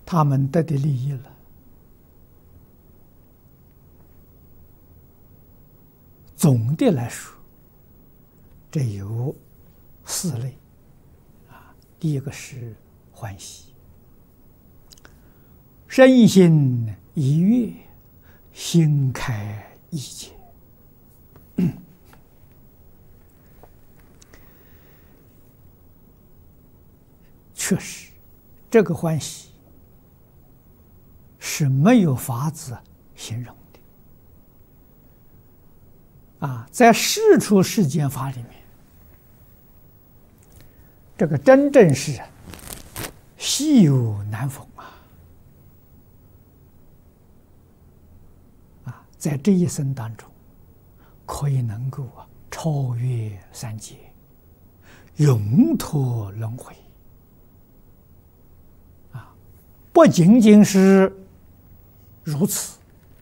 他们得的利益了。总的来说，这有4类啊。第一个是欢喜，身心一悦，心开意解。确实，这个欢喜是没有法子形容的啊！在世出世间法里面，这个真正是稀有难逢啊！在这一生当中，可以能够超越三界，永脱轮回。不仅仅是如此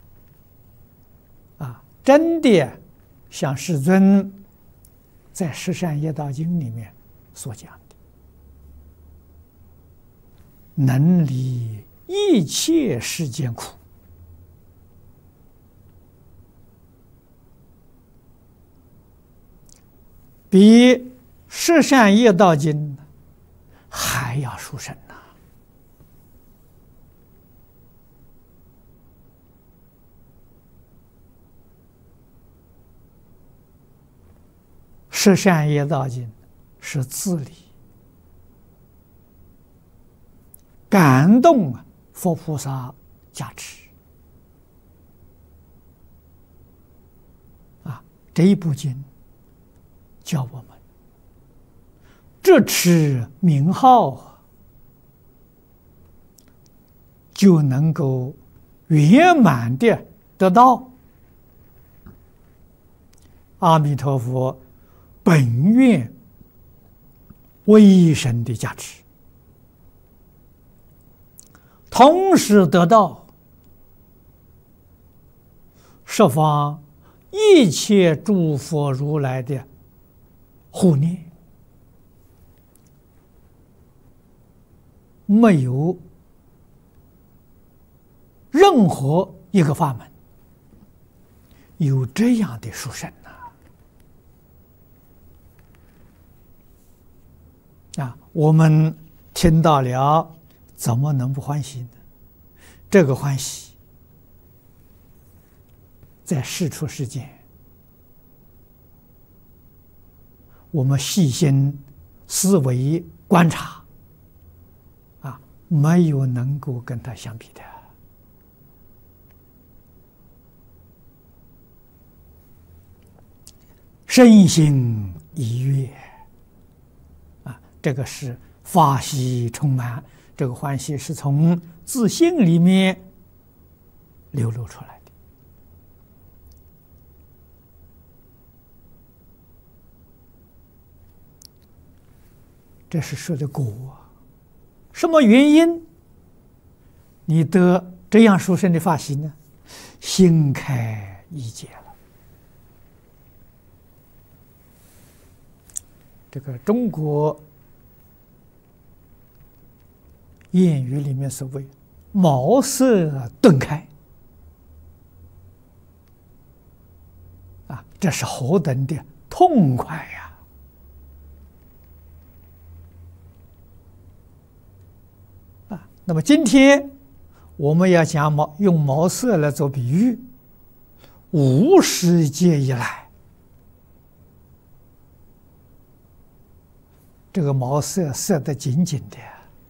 啊，真的像世尊在《十善业道经》里面所讲的，能离一切世间苦，比《十善业道经》还要殊胜。十善业道经是自理感动佛菩萨加持啊！这一部经教我们这持名号就能够圆满的得到阿弥陀佛本愿威神的加持，同时得到十方一切诸佛如来的护念。没有任何一个法门有这样的殊胜我们听到了，怎么能不欢喜呢？这个欢喜，在世出世间，我们细心思维观察，没有能够跟它相比的。身心一悦。这个是法喜充满，这个欢喜是从自性里面流露出来的。这是说的果，什么原因你得这样殊胜的法喜呢？心开意解了。这个中国谚语里面所谓“茅塞顿开”，这是何等的痛快呀！那么今天我们要讲用茅塞来做比喻，无始劫以来，这个茅塞塞得紧紧的。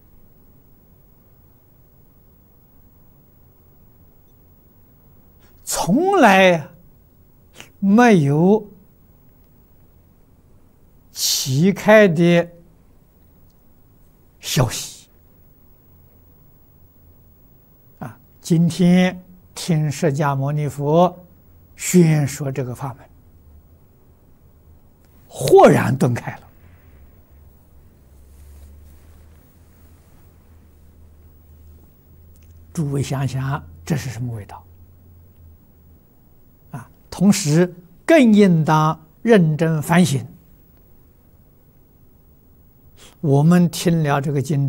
从来没有启开的消息今天听释迦牟尼佛宣说这个法门，豁然顿开了。诸位想想，这是什么味道？同时更应当认真反省，我们听了这个经